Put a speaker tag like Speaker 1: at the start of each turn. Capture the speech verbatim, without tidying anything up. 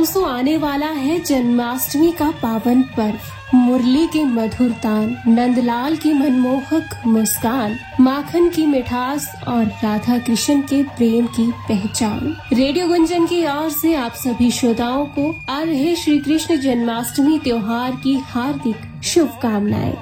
Speaker 1: दोस्तों आने वाला है जन्माष्टमी का पावन पर्व। मुरली के मधुर तान, नंदलाल की मनमोहक मुस्कान, माखन की मिठास और राधा कृष्ण के प्रेम की पहचान। रेडियो गुंजन की ओर से आप सभी श्रोताओं को आ रहे श्री कृष्ण जन्माष्टमी त्योहार की हार्दिक शुभकामनाएं।